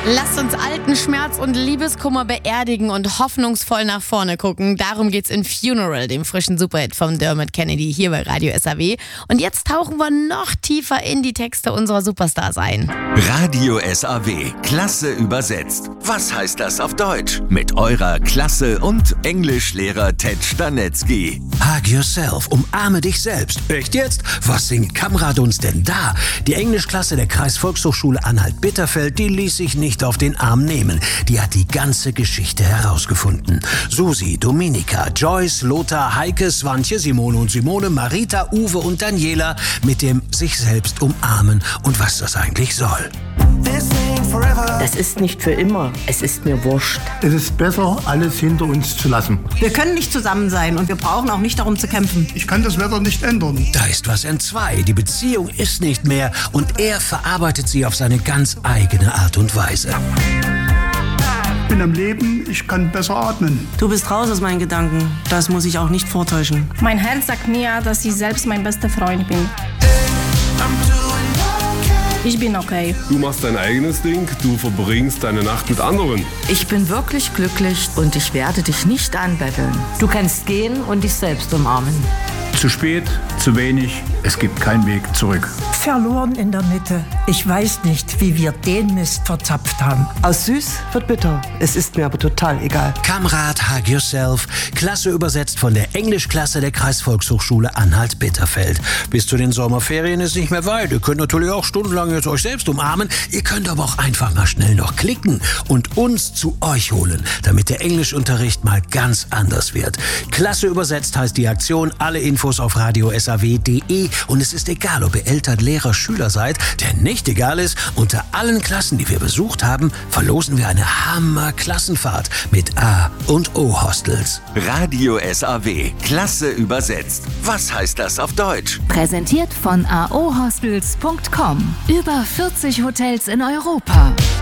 Lasst uns alten Schmerz und Liebeskummer beerdigen und hoffnungsvoll nach vorne gucken. Darum geht's in Funeral, dem frischen Superhit von Dermot Kennedy, hier bei Radio SAW. Und jetzt tauchen wir noch tiefer in die Texte unserer Superstars ein. Radio SAW, klasse übersetzt. Was heißt das auf Deutsch? Mit eurer Klasse- und Englischlehrer Ted Stanetzky. Hug yourself, umarme dich selbst. Echt jetzt? Was singt Kamrat uns denn da? Die Englischklasse der Kreisvolkshochschule Anhalt-Bitterfeld, die ließ sich nicht auf den Arm nehmen. Die hat die ganze Geschichte herausgefunden. Susi, Dominika, Joyce, Lothar, Heike, Swantje, Simone und Simone, Marita, Uwe und Daniela mit dem sich selbst umarmen und was das eigentlich soll. Das ist nicht für immer. Es ist mir wurscht. Es ist besser, alles hinter uns zu lassen. Wir können nicht zusammen sein und wir brauchen auch nicht darum zu kämpfen. Ich kann das Wetter nicht ändern. Da ist was entzwei. Die Beziehung ist nicht mehr und er verarbeitet sie auf seine ganz eigene Art und Weise. Ich bin am Leben, ich kann besser atmen. Du bist raus aus meinen Gedanken. Das muss ich auch nicht vortäuschen. Mein Herz sagt mir, dass ich selbst mein bester Freund bin. Ich bin okay. Du machst dein eigenes Ding, du verbringst deine Nacht mit anderen. Ich bin wirklich glücklich und ich werde dich nicht anbetteln. Du kannst gehen und dich selbst umarmen. Zu spät, zu wenig, es gibt keinen Weg zurück. Verloren in der Mitte. Ich weiß nicht, wie wir den Mist verzapft haben. Aus süß wird bitter. Es ist mir aber total egal. Kamrat, hug yourself. Klasse übersetzt von der Englischklasse der Kreisvolkshochschule Anhalt-Bitterfeld. Bis zu den Sommerferien ist nicht mehr weit. Ihr könnt natürlich auch stundenlang jetzt euch selbst umarmen. Ihr könnt aber auch einfach mal schnell noch klicken und uns zu euch holen, damit der Englischunterricht mal ganz anders wird. Klasse übersetzt heißt die Aktion. Alle Infos auf radiosaw.de und es ist egal, ob ihr Eltern, Lehrer, Schüler seid, denn nicht egal ist, unter allen Klassen, die wir besucht haben, verlosen wir eine Hammer-Klassenfahrt mit A- und O-Hostels. Radio SAW, klasse übersetzt. Was heißt das auf Deutsch? Präsentiert von aohostels.com. Über 40 Hotels in Europa.